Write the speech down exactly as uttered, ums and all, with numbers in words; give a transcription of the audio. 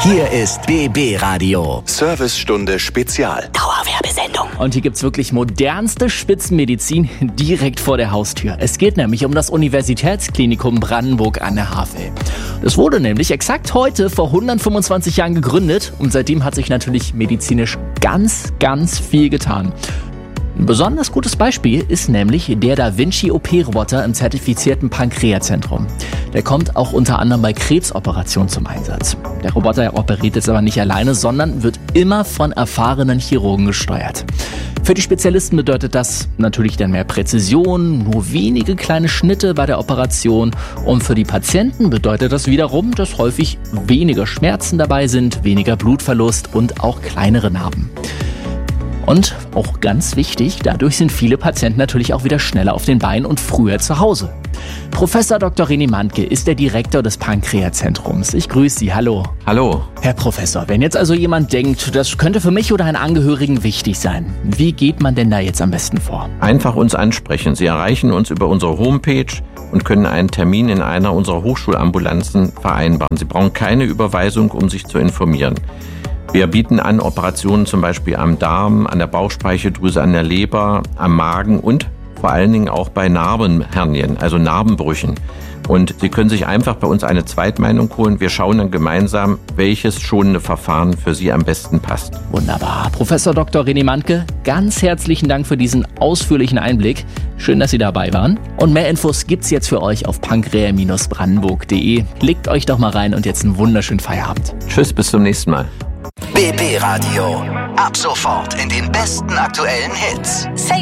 Hier ist B B Radio. Servicestunde Spezial. Dauerwerbesendung. Und hier gibt's wirklich modernste Spitzenmedizin direkt vor der Haustür. Es geht nämlich um das Universitätsklinikum Brandenburg an der Havel. Es wurde nämlich exakt heute vor hundertfünfundzwanzig Jahren gegründet und seitdem hat sich natürlich medizinisch ganz, ganz viel getan. Ein besonders gutes Beispiel ist nämlich der Da Vinci O P-Roboter im zertifizierten Pankreaszentrum. Der kommt auch unter anderem bei Krebsoperationen zum Einsatz. Der Roboter operiert jetzt aber nicht alleine, sondern wird immer von erfahrenen Chirurgen gesteuert. Für die Spezialisten bedeutet das natürlich dann mehr Präzision, nur wenige kleine Schnitte bei der Operation. Und für die Patienten bedeutet das wiederum, dass häufig weniger Schmerzen dabei sind, weniger Blutverlust und auch kleinere Narben. Und auch ganz wichtig, dadurch sind viele Patienten natürlich auch wieder schneller auf den Beinen und früher zu Hause. Professor Doktor René Mantke ist der Direktor des Pankreazentrums. Ich grüße Sie, hallo. Hallo. Herr Professor, wenn jetzt also jemand denkt, das könnte für mich oder einen Angehörigen wichtig sein, wie geht man denn da jetzt am besten vor? Einfach uns ansprechen. Sie erreichen uns über unsere Homepage und können einen Termin in einer unserer Hochschulambulanzen vereinbaren. Sie brauchen keine Überweisung, um sich zu informieren. Wir bieten an Operationen zum Beispiel am Darm, an der Bauchspeicheldrüse, an der Leber, am Magen und vor allen Dingen auch bei Narbenhernien, also Narbenbrüchen. Und Sie können sich einfach bei uns eine Zweitmeinung holen. Wir schauen dann gemeinsam, welches schonende Verfahren für Sie am besten passt. Wunderbar. Professor Doktor René Mantke, ganz herzlichen Dank für diesen ausführlichen Einblick. Schön, dass Sie dabei waren. Und mehr Infos gibt's jetzt für euch auf pankrea Bindestrich brandenburg punkt de. Klickt euch doch mal rein und jetzt einen wunderschönen Feierabend. Tschüss, bis zum nächsten Mal. B B Radio. Ab sofort in den besten aktuellen Hits.